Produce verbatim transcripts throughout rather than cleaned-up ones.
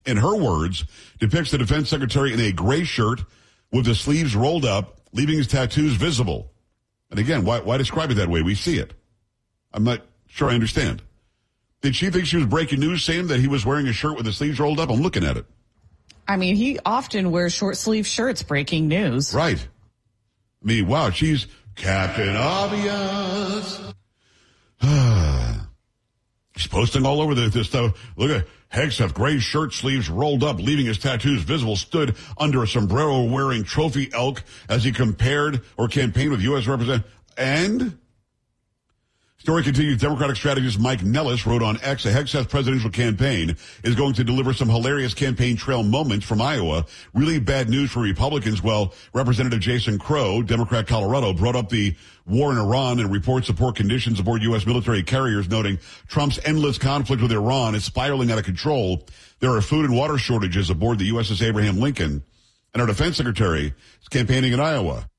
in her words, depicts the defense secretary in a gray shirt with the sleeves rolled up, leaving his tattoos visible. And again, why, why describe it that way? We see it. I'm not sure I understand. Did she think she was breaking news saying that he was wearing a shirt with the sleeves rolled up? I'm looking at it. I mean, he often wears short sleeve shirts, breaking news. Right. I mean, wow, she's Captain Obvious. She's posting all over this, this stuff. Look at Hegseth, gray shirt sleeves rolled up, leaving his tattoos visible, stood under a sombrero wearing trophy elk as he compared or campaigned with U S Representative. And story continues. Democratic strategist Mike Nellis wrote on X, a Hegseth presidential campaign is going to deliver some hilarious campaign trail moments from Iowa. Really bad news for Republicans. Well, Representative Jason Crow, Democrat Colorado, brought up the war in Iran and reports support conditions aboard U S military carriers, noting Trump's endless conflict with Iran is spiraling out of control. There are food and water shortages aboard the U S S Abraham Lincoln. And our defense secretary is campaigning in Iowa.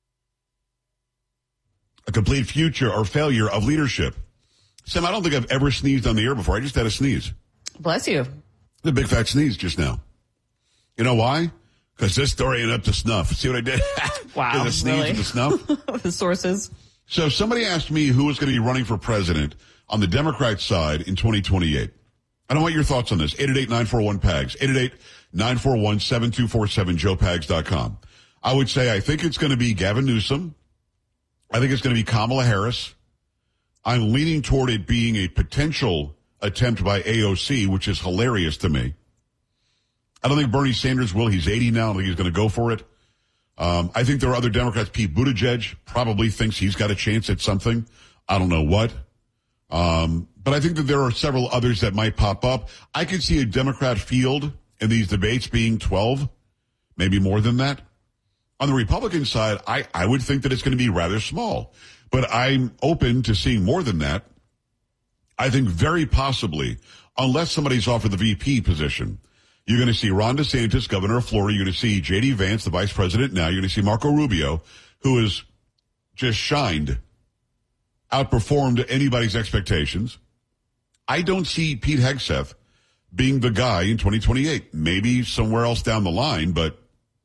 A complete future or failure of leadership. Sam, I don't think I've ever sneezed on the air before. I just had a sneeze. Bless you. The big fat sneeze just now. You know why? Because this story ain't up to snuff. See what I did? Wow. The sneeze really? with the snuff. The sources. So somebody asked me who was going to be running for president on the Democrat side in twenty twenty-eight. I don't want your thoughts on this. eight eight eight, nine four one, P A G S. eight eight eight, nine four one, seven two four seven, joe pags dot com. I would say I think it's going to be Gavin Newsom. I think it's going to be Kamala Harris. I'm leaning toward it being a potential attempt by A O C, which is hilarious to me. I don't think Bernie Sanders will. He's eighty now. I don't think he's going to go for it. Um, I think there are other Democrats. Pete Buttigieg probably thinks he's got a chance at something. I don't know what. Um, but I think that there are several others that might pop up. I could see a Democrat field in these debates being twelve, maybe more than that. On the Republican side, I, I would think that it's going to be rather small, but I'm open to seeing more than that. I think very possibly, unless somebody's offered the V P position, you're going to see Ron DeSantis, governor of Florida. You're going to see J D Vance, the vice president now. You're going to see Marco Rubio, who has just shined, outperformed anybody's expectations. I don't see Pete Hegseth being the guy in twenty twenty-eight. Maybe somewhere else down the line, but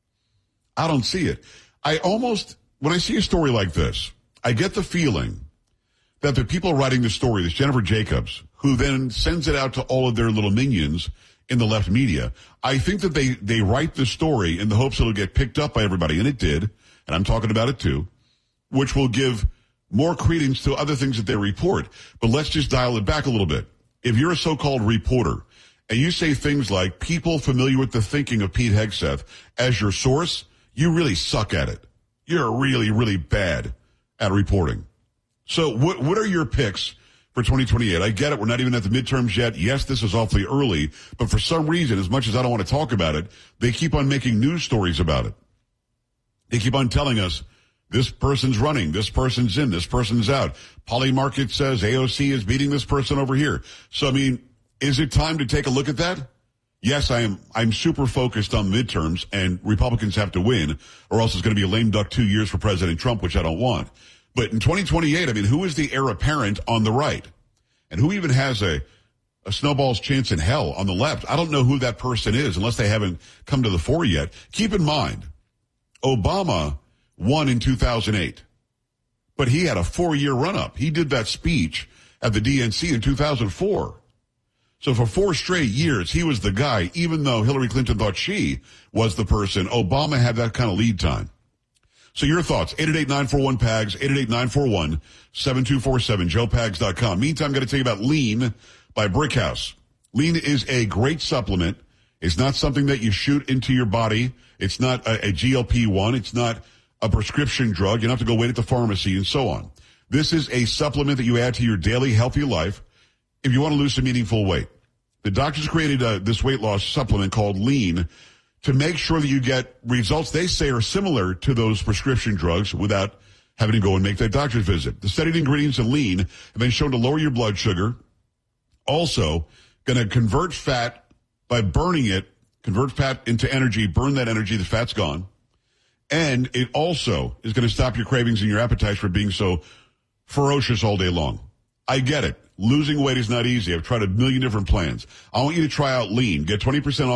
I don't see it. I almost, when I see a story like this, I get the feeling that the people writing the story, this Jennifer Jacobs, who then sends it out to all of their little minions in the left media, I think that they, they write the story in the hopes it'll get picked up by everybody, and it did, and I'm talking about it too, which will give more credence to other things that they report. But let's just dial it back a little bit. If you're a so-called reporter, and you say things like people familiar with the thinking of Pete Hegseth as your source, you really suck at it. You're really, really bad at reporting. So what, what are your picks for twenty twenty-eight? I get it. We're not even at the midterms yet. Yes, this is awfully early, but for some reason, as much as I don't want to talk about it, they keep on making news stories about it. They keep on telling us this person's running, this person's in, this person's out. Polymarket says A O C is beating this person over here. So, I mean, is it time to take a look at that? Yes, I am. I'm super focused on midterms, and Republicans have to win, or else it's going to be a lame duck two years for President Trump, which I don't want. But in twenty twenty-eight, I mean, who is the heir apparent on the right? And who even has a, a snowball's chance in hell on the left? I don't know who that person is unless they haven't come to the fore yet. Keep in mind, Obama won in two thousand eight, but he had a four-year run-up. He did that speech at the D N C in two thousand four. So for four straight years, he was the guy, even though Hillary Clinton thought she was the person. Obama had that kind of lead time. So your thoughts, eight eight eight, nine four one, P A G S, eight eight eight, nine four one, seven two four seven, joe pags dot com. Meantime, I'm going to tell you about Lean by Brickhouse. Lean is a great supplement. It's not something that you shoot into your body. It's not a, a G L P one. It's not a prescription drug. You don't have to go wait at the pharmacy and so on. This is a supplement that you add to your daily healthy life if you want to lose some meaningful weight. The doctors created uh, this weight loss supplement called Lean to make sure that you get results they say are similar to those prescription drugs without having to go and make that doctor's visit. The studied ingredients in Lean have been shown to lower your blood sugar. Also, going to convert fat by burning it, convert fat into energy, burn that energy, the fat's gone. And it also is going to stop your cravings and your appetites for being so ferocious all day long. I get it. Losing weight is not easy. I've tried a million different plans. I want you to try out Lean. Get twenty percent off